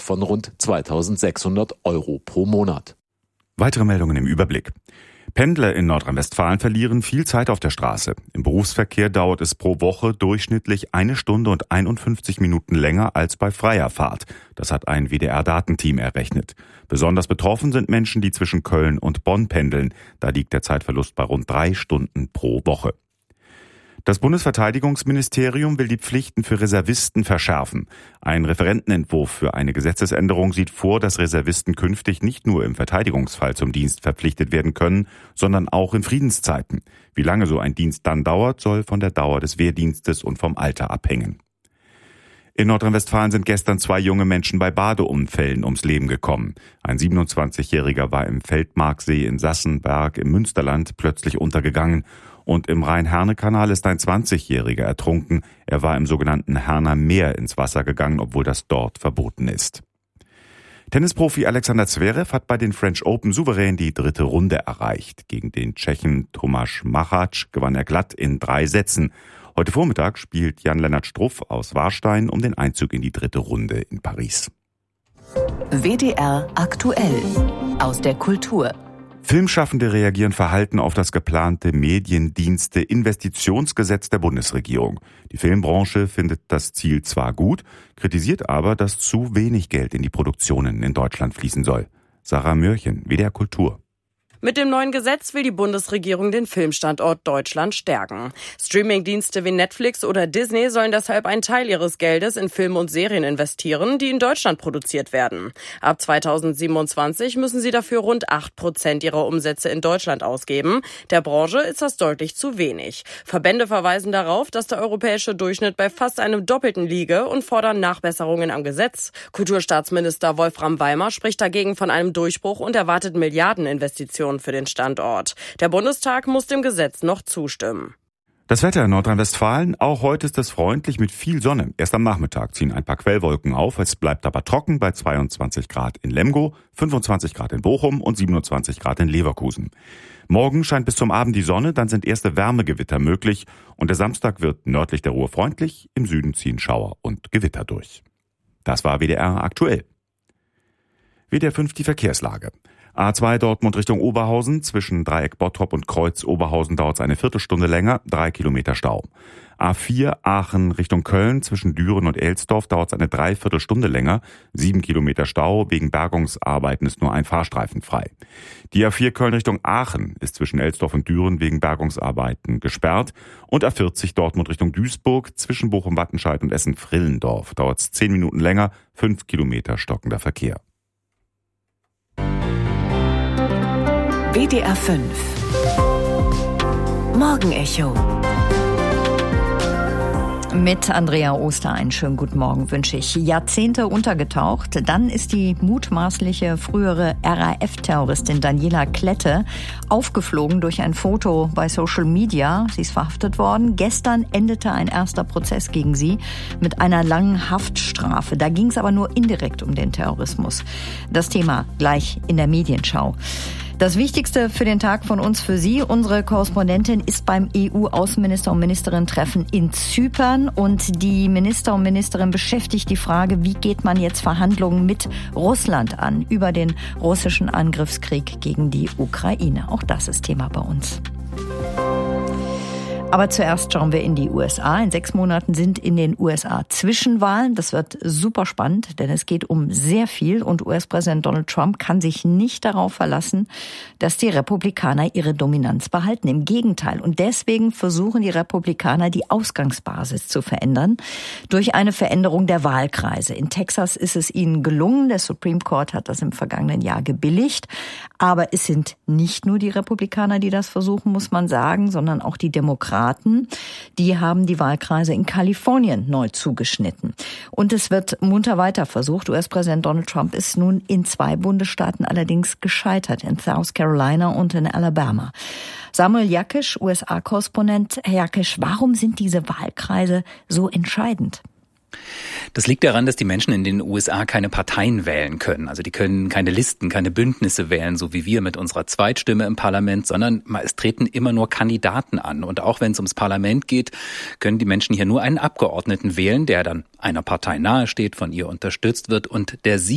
von rund 2.600 € pro Monat. Weitere Meldungen im Überblick. Pendler in Nordrhein-Westfalen verlieren viel Zeit auf der Straße. Im Berufsverkehr dauert es pro Woche durchschnittlich 1 Stunde und 51 Minuten länger als bei freier Fahrt. Das hat ein WDR-Datenteam errechnet. Besonders betroffen sind Menschen, die zwischen Köln und Bonn pendeln. Da liegt der Zeitverlust bei rund 3 Stunden pro Woche. Das Bundesverteidigungsministerium will die Pflichten für Reservisten verschärfen. Ein Referentenentwurf für eine Gesetzesänderung sieht vor, dass Reservisten künftig nicht nur im Verteidigungsfall zum Dienst verpflichtet werden können, sondern auch in Friedenszeiten. Wie lange so ein Dienst dann dauert, soll von der Dauer des Wehrdienstes und vom Alter abhängen. In Nordrhein-Westfalen sind gestern 2 junge Menschen bei Badeunfällen ums Leben gekommen. Ein 27-Jähriger war im Feldmarksee in Sassenberg im Münsterland plötzlich untergegangen. Und im Rhein-Herne-Kanal ist ein 20-Jähriger ertrunken. Er war im sogenannten Herner Meer ins Wasser gegangen, obwohl das dort verboten ist. Tennisprofi Alexander Zverev hat bei den French Open souverän die 3. Runde erreicht. Gegen den Tschechen Tomáš Machač gewann er glatt in 3 Sätzen. Heute Vormittag spielt Jan-Lennart Struff aus Warstein um den Einzug in die 3. Runde in Paris. WDR aktuell aus der Kultur. Filmschaffende reagieren verhalten auf das geplante Mediendienste-Investitionsgesetz der Bundesregierung. Die Filmbranche findet das Ziel zwar gut, kritisiert aber, dass zu wenig Geld in die Produktionen in Deutschland fließen soll. Sarah Mörchen, WDR Kultur. Mit dem neuen Gesetz will die Bundesregierung den Filmstandort Deutschland stärken. Streamingdienste wie Netflix oder Disney sollen deshalb einen Teil ihres Geldes in Filme und Serien investieren, die in Deutschland produziert werden. Ab 2027 müssen sie dafür rund 8% ihrer Umsätze in Deutschland ausgeben. Der Branche ist das deutlich zu wenig. Verbände verweisen darauf, dass der europäische Durchschnitt bei fast einem Doppelten liege und fordern Nachbesserungen am Gesetz. Kulturstaatsminister Wolfram Weimar spricht dagegen von einem Durchbruch und erwartet Milliardeninvestitionen für den Standort. Der Bundestag muss dem Gesetz noch zustimmen. Das Wetter in Nordrhein-Westfalen, auch heute ist es freundlich mit viel Sonne. Erst am Nachmittag ziehen ein paar Quellwolken auf. Es bleibt aber trocken bei 22 Grad in Lemgo, 25 Grad in Bochum und 27 Grad in Leverkusen. Morgen scheint bis zum Abend die Sonne, dann sind erste Wärmegewitter möglich. Und der Samstag wird nördlich der Ruhr freundlich, im Süden ziehen Schauer und Gewitter durch. Das war WDR aktuell. WDR 5 die Verkehrslage. A2 Dortmund Richtung Oberhausen, zwischen Dreieck Bottrop und Kreuz Oberhausen dauert es eine Viertelstunde länger, 3 Kilometer Stau. A4 Aachen Richtung Köln, zwischen Düren und Elsdorf dauert es eine Dreiviertelstunde länger, 7 Kilometer Stau, wegen Bergungsarbeiten ist nur ein Fahrstreifen frei. Die A4 Köln Richtung Aachen ist zwischen Elsdorf und Düren wegen Bergungsarbeiten gesperrt und A40 Dortmund Richtung Duisburg, zwischen Bochum-Wattenscheid und Essen-Frillendorf dauert es 10 Minuten länger, 5 Kilometer stockender Verkehr. WDR 5 Morgenecho. Mit Andrea Oster einen schönen guten Morgen wünsche ich. Jahrzehnte untergetaucht, dann ist die mutmaßliche frühere RAF-Terroristin Daniela Klette aufgeflogen durch ein Foto bei Social Media. Sie ist verhaftet worden. Gestern endete ein erster Prozess gegen sie mit einer langen Haftstrafe. Da ging es aber nur indirekt um den Terrorismus. Das Thema gleich in der Medienschau. Das Wichtigste für den Tag von uns, für Sie, unsere Korrespondentin, ist beim EU-Außenminister- und Ministerinnen-Treffen in Zypern. Und die Minister und Ministerin beschäftigt die Frage, wie geht man jetzt Verhandlungen mit Russland an über den russischen Angriffskrieg gegen die Ukraine. Auch das ist Thema bei uns. Aber zuerst schauen wir in die USA. In 6 Monaten sind in den USA Zwischenwahlen. Das wird super spannend, denn es geht um sehr viel. Und US-Präsident Donald Trump kann sich nicht darauf verlassen, dass die Republikaner ihre Dominanz behalten. Im Gegenteil. Und deswegen versuchen die Republikaner, die Ausgangsbasis zu verändern durch eine Veränderung der Wahlkreise. In Texas ist es ihnen gelungen. Der Supreme Court hat das im vergangenen Jahr gebilligt. Aber es sind nicht nur die Republikaner, die das versuchen, muss man sagen, sondern auch die Demokraten. Die haben die Wahlkreise in Kalifornien neu zugeschnitten. Und es wird munter weiter versucht. US-Präsident Donald Trump ist nun in 2 Bundesstaaten allerdings gescheitert, in South Carolina und in Alabama. Samuel Jakisch, USA-Korrespondent. Herr Jakisch, warum sind diese Wahlkreise so entscheidend? Das liegt daran, dass die Menschen in den USA keine Parteien wählen können. Also die können keine Listen, keine Bündnisse wählen, so wie wir mit unserer Zweitstimme im Parlament, sondern es treten immer nur Kandidaten an. Und auch wenn es ums Parlament geht, können die Menschen hier nur einen Abgeordneten wählen, der dann einer Partei nahesteht, von ihr unterstützt wird und der